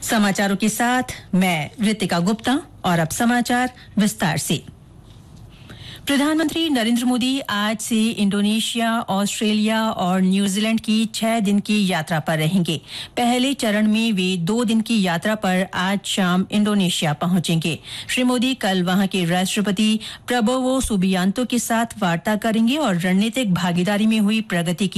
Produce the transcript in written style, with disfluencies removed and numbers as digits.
समाचारों के साथ मैं रितिका गुप्ता और अब समाचार विस्तार से। प्रधानमंत्री नरेंद्र मोदी आज से इंडोनेशिया, ऑस्ट्रेलिया और न्यूजीलैंड की 6 दिन की यात्रा पर रहेंगे। पहले चरण में वे 2 दिन की यात्रा पर आज शाम इंडोनेशिया पहुंचेंगे। श्री मोदी कल वहां के राष्ट्रपति प्रबोवो सुबियांतो के साथ वार्ता करेंगे और रणनीतिक भागीदारी में हुई प्रगति की